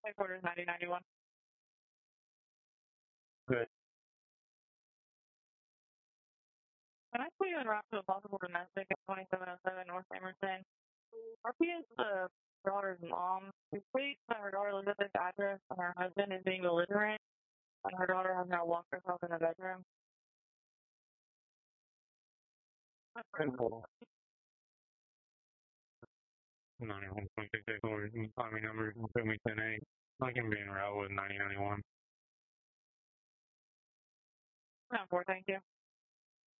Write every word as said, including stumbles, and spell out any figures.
Headquarters ninety ninety-one. Good. Can I put you in route to a possible domestic at twenty-seven oh seven North Emerson? R P is the daughter's mom. Please let her daughter live at this address and her husband is being belligerent and her daughter has now locked herself in the bedroom. ninety-one point six eight four, Army number, put me ten eight. I can be in route with ninety ninety-one. ten four, thank you.